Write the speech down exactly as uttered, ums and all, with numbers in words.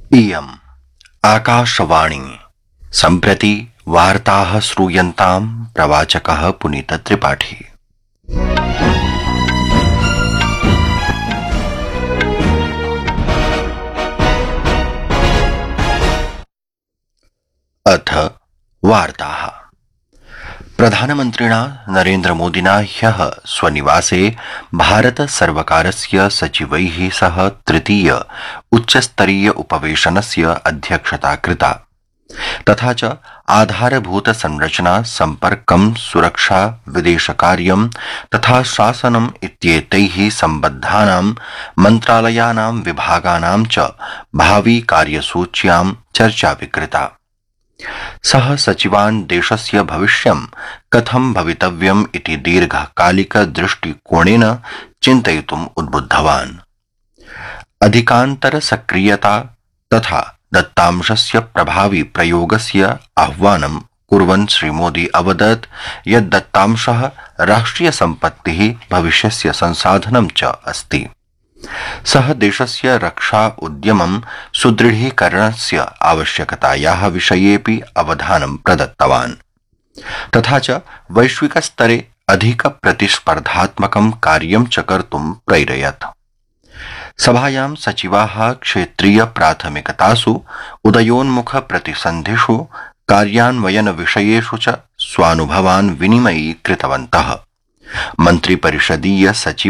इयम् आकाशवाणी सम्प्रति वार्ताः श्रूयन्तां प्रवाचकः पुनीत त्रिपाठी। अथ वार्ताः। प्रधानमन्त्रिणा नरेन्द्रमोदिना ह्यः स्वनिवासे भारत सर्वकारस्य सचिवैः सह तृतीय उच्चस्तरीय उपवेशनस्य अध्यक्षता कृता। तथा च आधारभूत संरचना, सम्पर्कं, सुरक्षा, विदेशकार्यं तथा शासनम् इत्येतैः सम्बद्धानां मन्त्रालयानां विभागानां च भावी कार्यसूच्यां चर्चा विकृता। सः सचिवान् देशस्य भविष्यं कथं भवितव्यम् इति दीर्घकालिक दृष्टिकोणेन चिन्तयितुम् उद्बुद्धवान्। अधिकान्तर सक्रियता तथा दत्तांशस्य प्रभावी प्रयोगस्य आह्वानं कुर्वन् श्रीमोदी अवदत् यत् दत्तांशः राष्ट्रिय सम्पत्तिः, भविष्यस्य संसाधनं च अस्ति। सः देशस्य रक्षा उद्यमं सुदृढीकरणस्य आवश्यकतायाः विषयेऽपि अवधानं प्रदत्तवान्। तथा च वैश्विकस्तरे अधिक प्रतिस्पर्धात्मकं कार्यं च कर्तुं प्रैरयत्। सभायां सचिवाः क्षेत्रीय प्राथमिकतासु, उदयोन्मुख प्रतिसन्धिषु, कार्यान्वयन विषयेषु च स्वानुभवान् विनिमयीकृतवन्तः। मन्त्रिपरिषदीय सचिव